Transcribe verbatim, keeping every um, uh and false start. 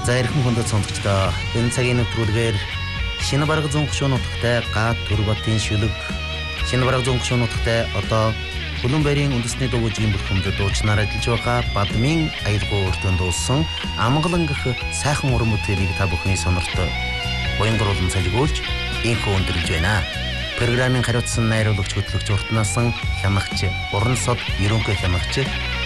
За эрхэм хүндэт сонсогчдоо энэ цагийн нэвтрүүлгээр шинэ бараг зүүн гушуун нутагтай Гат Төрбатын шүлэг шинэ бараг зүүн гушуун нутагтай одоо Хүлэнбэрийн үндэсний дуугийн бүрхэмд дуучнаар ажиллаж байгаа Бадмын аялгау өртөнд дуусан Амгалан гэх сайхан уран бүтээлийг та бүхний сонорт буянгуулан цажигуулж инхүү өндөрлж байна. Программын хариуцсан найруулагч хөтлөгч уртнасан хянагч Уран сод ерөнхий хянагч